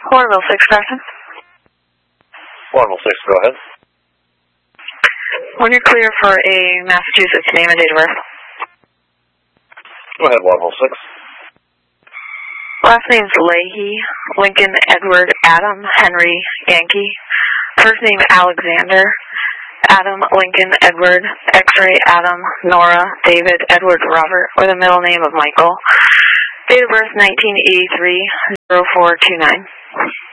Warrenville 6, Carson. Warrenville 6, go ahead. When you're clear for a Massachusetts name and date of birth. Go ahead, Warrenville 6. Last name's Leahy, Lincoln, Edward, Adam, Henry, Yankee. First name Alexander, Adam, Lincoln, Edward, X-ray, Adam, Nora, David, Edward, Robert, or the middle name of Michael. Date of birth 1983, 0429.